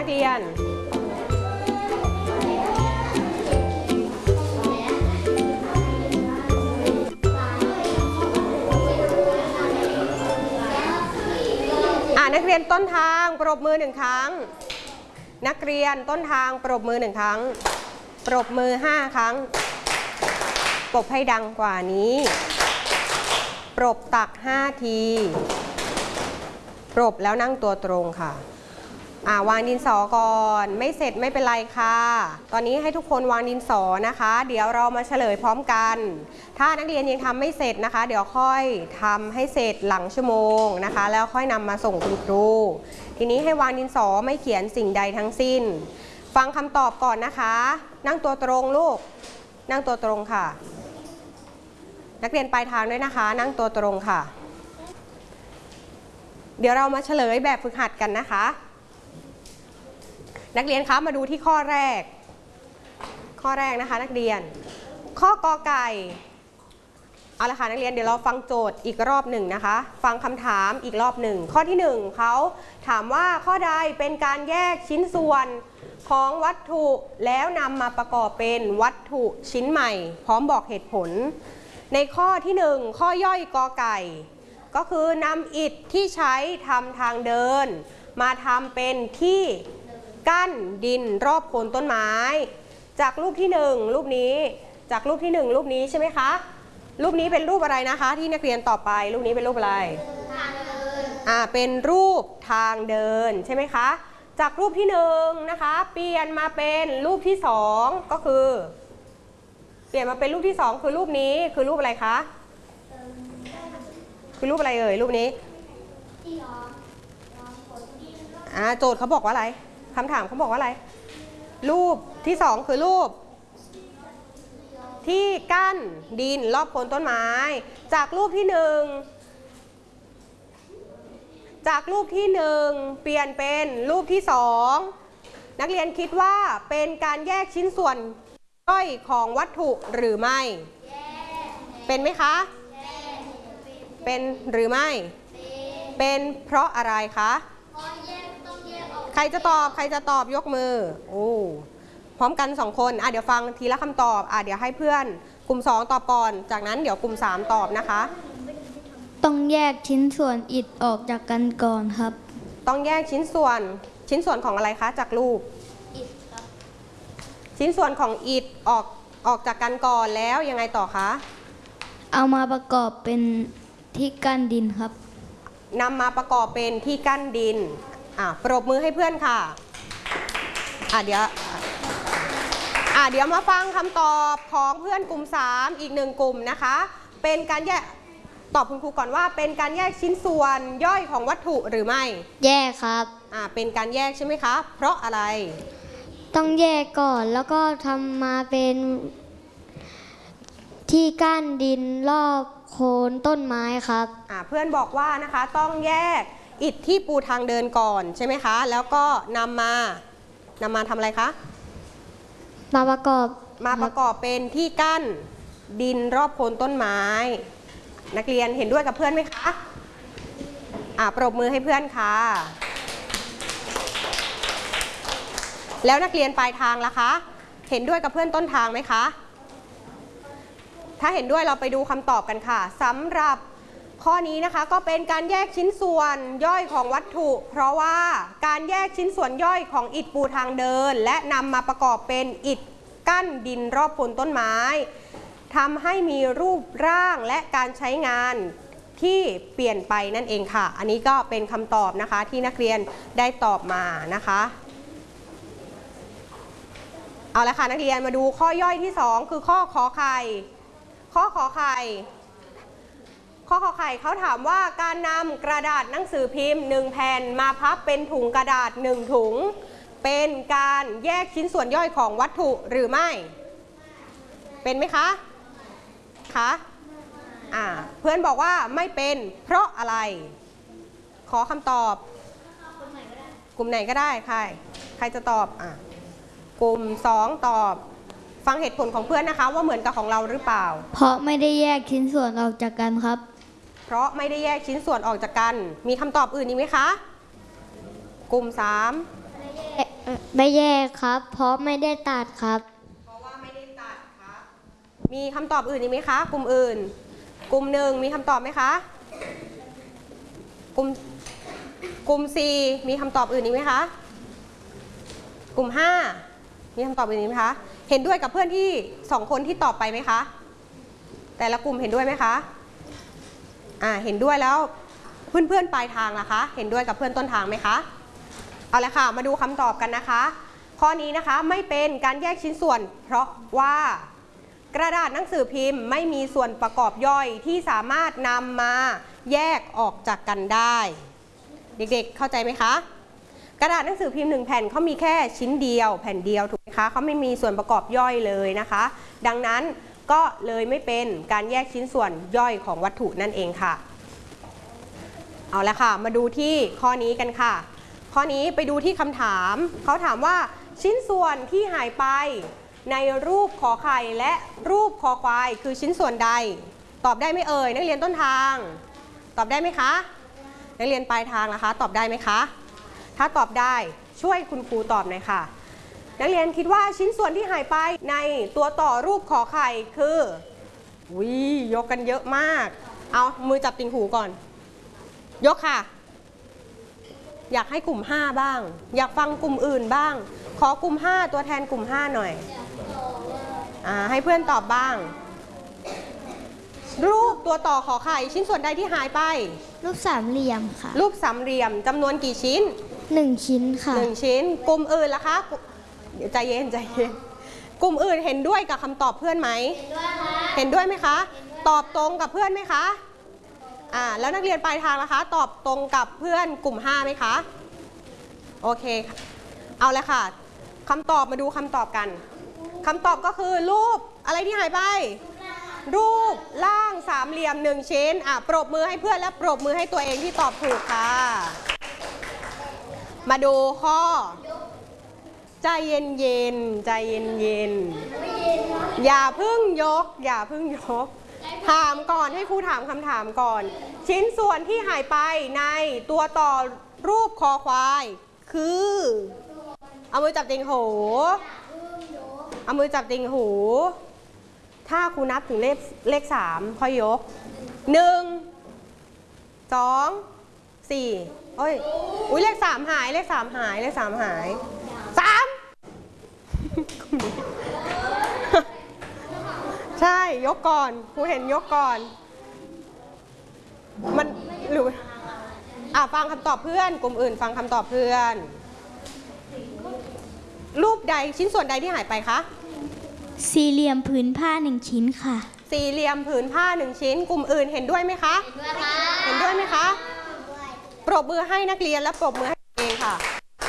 นักเรียนนักเรียนต้นทางปรบมือ1 ครั้งนักเรียนต้นทางปรบมือ1 ครั้งปรบมือ5 ครั้งปรบให้ดังกว่านี้ปรบตัก5 ทีปรบแล้วนั่งตัวตรงค่ะวางดินสอก่อนไม่เสร็จไม่เป็นไรค่ะตอนนี้ให้ทุกคนวางดินสอนะคะเดี๋ยวเรามาเฉลยพร้อมกันถ้านักเรียนยังทำไม่เสร็จนะคะเดี๋ยวค่อยทำให้เสร็จหลังชั่วโมงนะคะแล้วค่อยนำมาส่งคุณครูทีนี้ให้วางดินสอไม่เขียนสิ่งใดทั้งสิ้นฟังคำตอบก่อนนะคะนั่งตัวตรงลูกนั่งตัวตรงค่ะนักเรียนปลายทางด้วยนะคะนั่งตัวตรงค่ะเดี๋ยวเรามาเฉลยแบบฝึกหัดกันนะคะนักเรียนคะมาดูที่ข้อแรกนะคะนักเรียนข้อกอไก่เอาละค่ะนักเรียนเดี๋ยวเราฟังโจทย์อีกรอบหนึ่งนะคะฟังคำถามอีกรอบหนึ่งข้อที่1เขาถามว่าข้อใดเป็นการแยกชิ้นส่วนของวัตถุแล้วนำมาประกอบเป็นวัตถุชิ้นใหม่พร้อมบอกเหตุผลในข้อที่1ข้อย่อยกอไก่ก็คือนำอิฐที่ใช้ทำทางเดินมาทำเป็นที่กั้นดินรอบโคนต้นไม้จากรูปที่1รูปนี้จากรูปที่1รูปนี้ใช่ไหมคะรูปนี้เป็นรูปอะไรนะคะที่นักเรียนต่อไปรูปนี้เป็นรูปอะไรเป็นรูปทางเดินใช่ไหมคะจากรูปที่1นะคะเปลี่ยนมาเป็นรูปที่2ก็คือเปลี่ยนมาเป็นรูปที่2คือรูปนี้คือรูปอะไรคะคือรูปอะไรเอ่ยรูปนี้โจทย์เขาบอกว่าอะไรคำถามเขาบอกว่าอะไรรูปที่2คือรูปที่กั้นดินรอบโคนต้นไม้จากรูปที่1เปลี่ยนเป็นรูปที่2นักเรียนคิดว่าเป็นการแยกชิ้นส่วนย่อยของวัตถุหรือไม่เป็นไหมคะเป็นหรือไม่เป็นเพราะอะไรคะใครจะตอบยกมือพร้อมกัน2 คนเดี๋ยวฟังทีละคำตอบเดี๋ยวให้เพื่อนกลุ่ม2ตอบก่อนจากนั้นเดี๋ยวกลุ่ม3ตอบนะคะต้องแยกชิ้นส่วนอิฐออกจากกันก่อนครับต้องแยกชิ้นส่วนของอะไรคะจากรูปอิฐครับชิ้นส่วนของอิฐออกจากกันก่อนแล้วยังไงต่อคะเอามาประกอบเป็นที่กั้นดินครับนำมาประกอบเป็นที่กั้นดินปรบมือให้เพื่อนค่ะเดี๋ยวมาฟังคำตอบของเพื่อนกลุ่ม3อีก1 กลุ่มนะคะเป็นการแยกตอบคุณครูก่อนว่าเป็นการแยกชิ้นส่วนย่อยของวัตถุหรือไม่แยกครับเป็นการแยกใช่ไหมคะเพราะอะไรต้องแยกก่อนแล้วก็ทำมาเป็นที่กั้นดินรอบโคนต้นไม้ครับเพื่อนบอกว่านะคะต้องแยกอิฐที่ปูทางเดินก่อนใช่ไหมคะแล้วก็นำมาทำอะไรคะมาประกอบเป็นที่กั้นดินรอบโคนต้นไม้นักเรียนเห็นด้วยกับเพื่อนไหมคะปรบมือให้เพื่อนค่ะแล้วนักเรียนปลายทางล่ะคะเห็นด้วยกับเพื่อนต้นทางไหมคะถ้าเห็นด้วยเราไปดูคำตอบกันค่ะสำหรับข้อนี้นะคะก็เป็นการแยกชิ้นส่วนย่อยของวัตถุเพราะว่าการแยกชิ้นส่วนย่อยของอิฐปูทางเดินและนำมาประกอบเป็นอิฐกั้นดินรอบโคนต้นไม้ทำให้มีรูปร่างและการใช้งานที่เปลี่ยนไปนั่นเองค่ะอันนี้ก็เป็นคำตอบนะคะที่นักเรียนได้ตอบมานะคะเอาละค่ะนักเรียนมาดูข้อย่อยที่2คือข้อขอไข่เขาถามว่าการนำกระดาษหนังสือพิมพ์1 แผ่นมาพับเป็นถุงกระดาษ1 ถุงเป็นการแยกชิ้นส่วนย่อยของวัตถุหรือไม่เป็นไหมคะเพื่อนบอกว่าไม่เป็นเพราะอะไรขอคำตอบกลุ่มไหนก็ได้ใครจะตอบกลุ่ม2ตอบฟังเหตุผลของเพื่อนนะคะว่าเหมือนกับของเราหรือเปล่าเพราะไม่ได้แยกชิ้นส่วนออกจากกันครับเพราะไม่ได้แยกชิ้นส่วนออกจากกันมีคำตอบอื่นอีกไหมคะกลุ่ม3 ไม่แยกครับ เพราะไม่ได้ตัดครับเพราะว่าไม่ได้ตัดครับมีคำตอบอื่นอีกไหมคะกลุ่มอื่นกลุ่มหนึ่งมีคำตอบไหมคะกลุ่ม C มีคำตอบอื่นอีกไหมคะกลุ่ม 5มีคำตอบอื่นอีกไหมคะเห็นด้วยกับเพื่อนที่2คนที่ตอบไปไหมคะแต่ละกลุ่มเห็นด้วยไหมคะเห็นด้วยแล้วเพื่อนปลายทางล่ะคะเห็นด้วยกับเพื่อนต้นทางไหมคะเอาละค่ะมาดูคำตอบกันนะคะข้อนี้นะคะไม่เป็นการแยกชิ้นส่วนเพราะว่ากระดาษหนังสือพิมพ์ไม่มีส่วนประกอบย่อยที่สามารถนำมาแยกออกจากกันได้เด็กๆเข้าใจไหมคะกระดาษหนังสือพิมพ์1แผ่นเขามีแค่ชิ้นเดียวแผ่นเดียวถูกไหมคะเขาไม่มีส่วนประกอบย่อยเลยนะคะดังนั้นก็เลยไม่เป็นการแยกชิ้นส่วนย่อยของวัตถุนั่นเองค่ะเอาละค่ะมาดูที่ข้อนี้กันค่ะข้อนี้ไปดูที่คำถามเขาถามว่าชิ้นส่วนที่หายไปในรูปขอไข่และรูปคอควายคือชิ้นส่วนใดตอบได้ไหมเอ่ยนักเรียนต้นทางตอบได้ไหมคะนักเรียนปลายทางล่ะคะตอบได้ไหมคะถ้าตอบได้ช่วยคุณครูตอบหน่อยค่ะนักเรียนคิดว่าชิ้นส่วนที่หายไปในตัวต่อรูปขอไข่คือยกกันเยอะมากเอามือจับติ่งหูก่อนยกค่ะอยากให้กลุ่ม5บ้างอยากฟังกลุ่มอื่นบ้างขอกลุ่ม5ตัวแทนกลุ่ม5หน่อยให้เพื่อนตอบบ้างรูปตัวต่อขอไข่ชิ้นส่วนใดที่หายไปรูปสามเหลี่ยมค่ะรูปสามเหลี่ยมจำนวนกี่ชิ้น 1ชิ้นค่ะ 1ชิ้นกลุ่มอื่นล่ะคะเดี๋ยวใจเย็นกลุ่มอื่นเห็นด้วยกับคำตอบเพื่อนไหมเห็นด้วยไหมคะตอบตรงกับเพื่อนไหมคะแล้วนักเรียนปลายทางล่ะคะตอบตรงกับเพื่อนกลุ่ม5ไหมคะโอเคเอาเลยค่ะคำตอบมาดูคำตอบกันคำตอบก็คือรูปอะไรที่หายไปรูปร่างสามเหลี่ยม1ชิ้นปรบมือให้เพื่อนและปรบมือให้ตัวเองที่ตอบถูกค่ะมาดูข้อใจเย็นใจเย็นอย่าเพิ่งยกถามก่อนให้ครูถามคำถามก่อนชิ้นส่วนที่หายไปในตัวต่อรูปคอควายคือเอามือจับติ่งหูถ้าครูนับถึงเลข3ค่อยยก1 2 4เลข3หายเลข3หาย3ใช่ยกก่อนครูเห็นยกก่อนมันหรือฟังคำตอบเพื่อนกลุ่มอื่นฟังคำตอบเพื่อนรูปใดชิ้นส่วนใดที่หายไปคะสี่เหลี่ยมผืนผ้า1ชิ้นค่ะสี่เหลี่ยมผืนผ้า1ชิ้นกลุ่มอื่นเห็นด้วยไหมคะเห็นด้วยไหมคะปรบมือให้นักเรียนและปรบมือให้ตัวเองค่ะ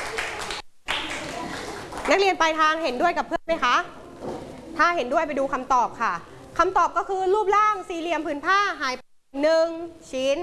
นักเรียนปลายทางเห็นด้วยกับเพื่อนไหมคะถ้าเห็นด้วยไปดูคำตอบค่ะคำตอบก็คือรูปร่างสี่เหลี่ยมผืนผ้าหายไป1ชิ้น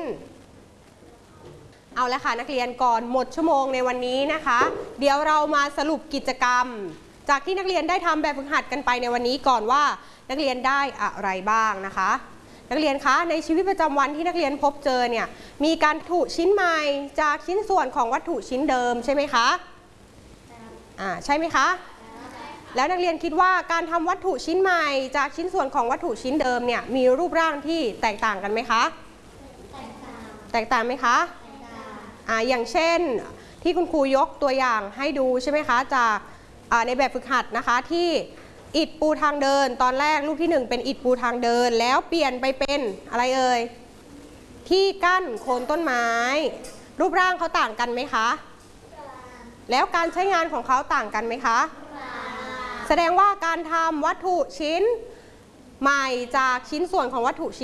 เอาละค่ะนักเรียนก่อนหมดชั่วโมงในวันนี้นะคะเดี๋ยวเรามาสรุปกิจกรรมจากที่นักเรียนได้ทำแบบฝึกหัดกันไปในวันนี้ก่อนว่านักเรียนได้อะไรบ้างนะคะนักเรียนคะในชีวิตประจำวันที่นักเรียนพบเจอเนี่ยมีการวัตถุชิ้นใหม่จากชิ้นส่วนของวัตถุชิ้นเดิมใช่ไหมคะใช่ไหมคะแล้วนักเรียนคิดว่าการทำวัตถุชิ้นใหม่จากชิ้นส่วนของวัตถุชิ้นเดิมเนี่ยมีรูปร่างที่แตกต่างกันไหมคะแตกต่างไหมคะอย่างเช่นที่คุณครูยกตัวอย่างให้ดูใช่ไหมคะจากในแบบฝึกหัดนะคะที่อิฐปูทางเดินตอนแรกรูปที่1เป็นอิฐปูทางเดินแล้วเปลี่ยนไปเป็นอะไรเอ่ยที่กั้นโคนต้นไม้รูปร่างเขาต่างกันไหมคะแล้วการใช้งานของเขาต่างกันไหมคะแสดงว่าการทำวัตถุชิ้นใหม่จากชิ้นส่วนของวัตถุชิ้น